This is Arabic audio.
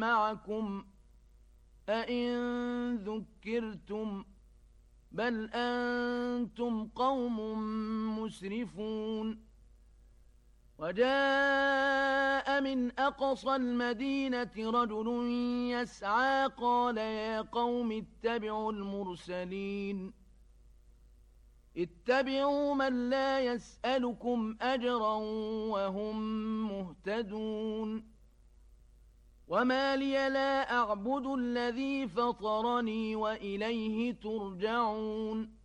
معكم أئن ذكرتم بل أنتم قوم مسرفون وجاء من أقصى المدينة رجل يسعى قال يا قوم اتبعوا المرسلين اتبعوا من لا يسألكم أجرا وهم مهتدون وما لي لا أعبد الذي فطرني وإليه ترجعون